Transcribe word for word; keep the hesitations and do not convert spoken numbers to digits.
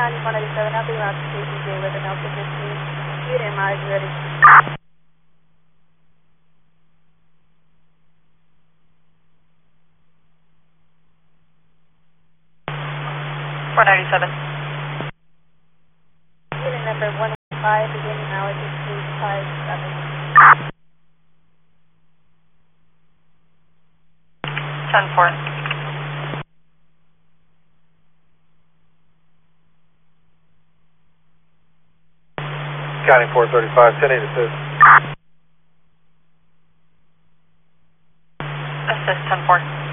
County one eighty-seven, I'll be around to K P J with an Alpha fifteen. Unit and mileage ready. four ninety-seven. Unit number one eight five, beginning mileage is two five seven. ten four. County four thirty-five, ten eight assist. Assist ten four.